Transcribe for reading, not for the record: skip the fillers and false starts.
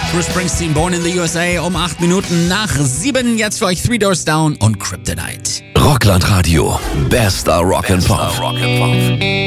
Bruce Springsteen, Born in the USA, um 8 Minuten nach 7. Jetzt für euch Three Doors Down und Kryptonite. Rockland Radio. Bester Rock'n'Pop.